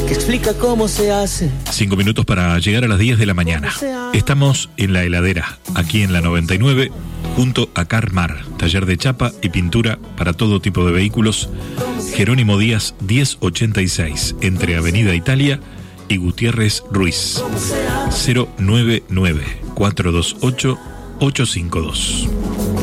que explica cómo se hace. 5 minutos para llegar a las 10 de la mañana. Estamos en La Heladera, aquí en la 99, junto a Carmar, taller de chapa y pintura para todo tipo de vehículos. Jerónimo Díaz 1086, entre Avenida Italia y Gutiérrez Ruiz. 099-428-852.